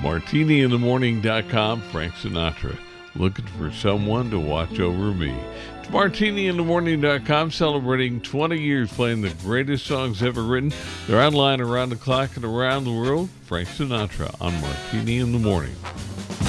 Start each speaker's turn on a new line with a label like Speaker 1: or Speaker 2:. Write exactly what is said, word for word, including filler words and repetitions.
Speaker 1: martini in the morning dot com, Frank Sinatra. Looking for someone to watch over me. It's martini in the morning dot com, celebrating twenty years playing the greatest songs ever written. They're online around the clock and around the world. Frank Sinatra on Martini in the Morning.